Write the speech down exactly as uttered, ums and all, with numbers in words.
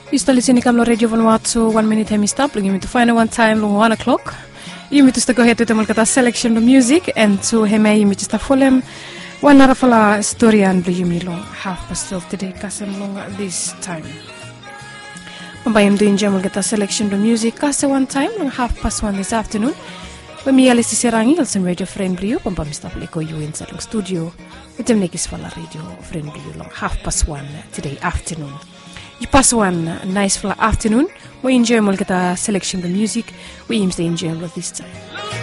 You still listening to Radio Vanuatu, one minute time stop, looking to find one time, long one o'clock. You meet to go ahead to the selection of music, and to him, you meet to follow one hour of story and blue me long half past twelve today, Cassim long this time. By him doing general get a selection of music, Casa one time, long half past one this afternoon. When me Alice Serangi, some radio friend blue, Pumpa Mister Leko, you in the studio, with them Nikis Fala radio friend blue long half past one today afternoon. You pass one nice full afternoon. We enjoy more get a selection of music. We aim to enjoy with this time.